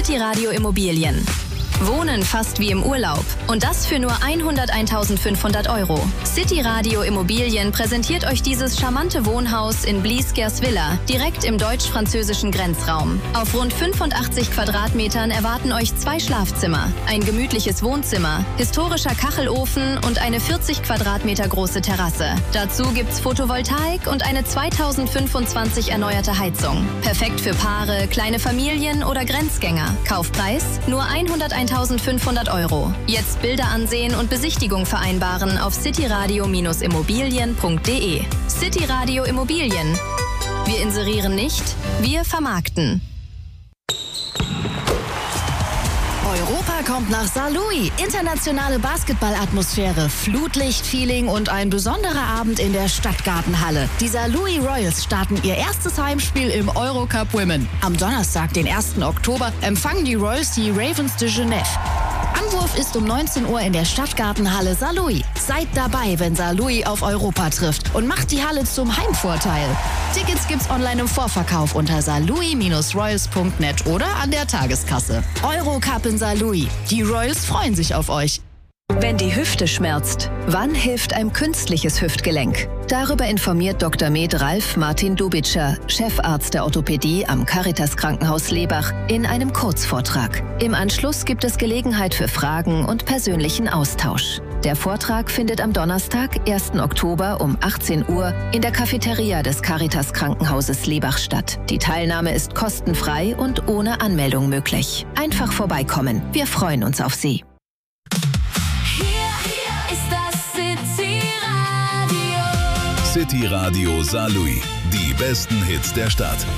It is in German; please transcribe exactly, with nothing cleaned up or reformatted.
City Radio Immobilien. Wohnen fast wie im Urlaub. Und das für nur hunderteinausendfünfhundert Euro. City Radio Immobilien präsentiert euch dieses charmante Wohnhaus in Blieskers Villa, direkt im deutsch-französischen Grenzraum. Auf rund fünfundachtzig Quadratmetern erwarten euch zwei Schlafzimmer, ein gemütliches Wohnzimmer, historischer Kachelofen und eine vierzig Quadratmeter große Terrasse. Dazu gibt's Photovoltaik und eine zweitausendfünfundzwanzig erneuerte Heizung. Perfekt für Paare, kleine Familien oder Grenzgänger. Kaufpreis nur hunderteinausendfünfhundert Euro. Jetzt Bilder ansehen und Besichtigung vereinbaren auf cityradio immobilien punkt de. City Radio Immobilien. Wir inserieren nicht, wir vermarkten. Europa kommt nach Saarlouis. Internationale Basketballatmosphäre, Flutlichtfeeling und ein besonderer Abend in der Stadtgartenhalle. Die Saarlouis Royals starten ihr erstes Heimspiel im Eurocup Women. Am Donnerstag, den ersten Oktober, empfangen die Royals die Ravens de Genève. Anwurf ist um neunzehn Uhr in der Stadtgartenhalle Saarlouis. Seid dabei, wenn Saarlouis auf Europa trifft und macht die Halle zum Heimvorteil. Tickets gibt's online im Vorverkauf unter saarlouis royals punkt net oder an der Tageskasse. Eurocup in Saarlouis. Die Royals freuen sich auf euch. Wenn die Hüfte schmerzt, wann hilft ein künstliches Hüftgelenk? Darüber informiert Doktor Med Ralf Martin Dubitscher, Chefarzt der Orthopädie am Caritas Krankenhaus Lebach, in einem Kurzvortrag. Im Anschluss gibt es Gelegenheit für Fragen und persönlichen Austausch. Der Vortrag findet am Donnerstag, ersten Oktober um achtzehn Uhr in der Cafeteria des Caritas Krankenhauses Lebach statt. Die Teilnahme ist kostenfrei und ohne Anmeldung möglich. Einfach vorbeikommen. Wir freuen uns auf Sie. City Radio Saarlouis. Die besten Hits der Stadt.